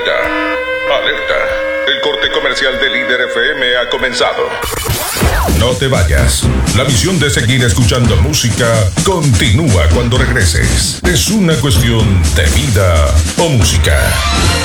Alerta, alerta. El corte comercial de Líder FM ha comenzado. No te vayas. La misión de seguir escuchando música continúa cuando regreses. Es una cuestión de vida o música.